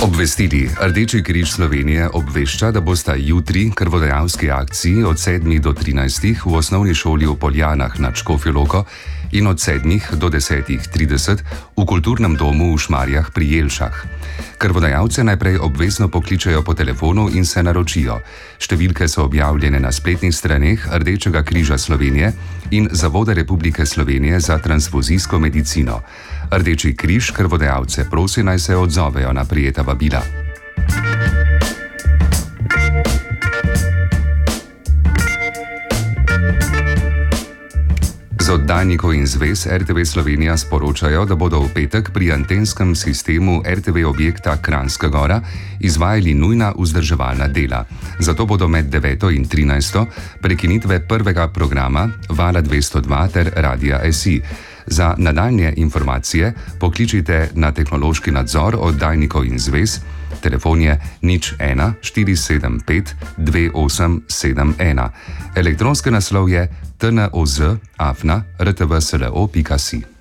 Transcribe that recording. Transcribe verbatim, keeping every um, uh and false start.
Obvestili. Rdeči križ Slovenije obvešča, da bosta jutri krvodajalski akciji od sedmih do trinajstih v osnovni šoli v Poljanah nad Škofjo Loko in od sedmih do desetih trideset v kulturnem domu v Šmarjah pri Jelšah. Krvodajalce najprej obvezno pokličejo po telefonu in se naročijo. Številke so objavljene na spletnih straneh Rdečega križa Slovenije in Zavoda Republike Slovenije za transfuzijsko medicino. Rdeči križ krvodajalce prosi, naj se odzovejo na prijeta vabila. Z oddajnikov in zvez R T V Slovenija sporočajo, da bodo v petek pri antenskem sistemu R T V objekta Kranjska Gora izvajali nujna vzdrževalna dela. Zato bodo med deveto in trinajsto prekinitve prvega programa Vala dvesto dva ter Radia S I. Za nadaljnje informacije pokličite na tehnološki nadzor oddajnikov in zvez. Telefon je nič ena štiri sedem pet dve osem sedem ena. Elektronski naslov je t n o z afna r t v s l o pika si.